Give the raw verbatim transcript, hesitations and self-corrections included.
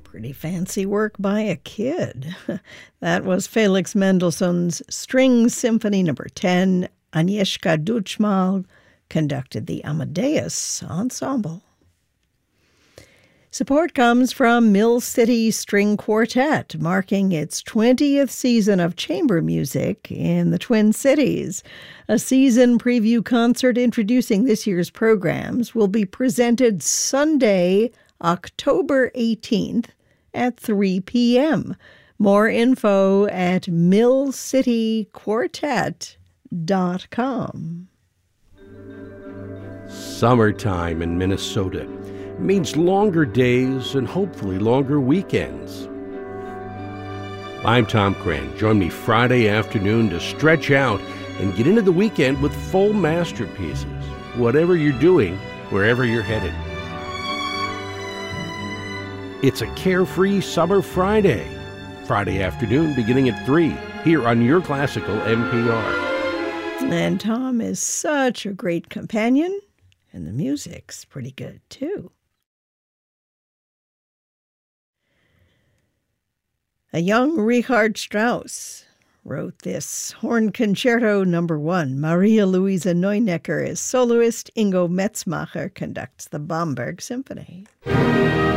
Pretty fancy work by a kid. That was Felix Mendelssohn's String Symphony Number ten. Agnieszka Duchmal conducted the Amadeus Ensemble. Support comes from Mill City String Quartet, marking its twentieth season of chamber music in the Twin Cities. A season preview concert introducing this year's programs will be presented Sunday, October eighteenth at three p.m. More info at mill city quartet dot com. Summertime in Minnesota means longer days and hopefully longer weekends. I'm Tom Cran. Join me Friday afternoon to stretch out and get into the weekend with full masterpieces, whatever you're doing, wherever you're headed. It's a carefree summer Friday. Friday afternoon beginning at three, here on your classical N P R. And Tom is such a great companion, and the music's pretty good, too. A young Richard Strauss wrote this Horn Concerto Number One. Maria Luisa Neunecker is soloist. Ingo Metzmacher conducts the Bamberg Symphony.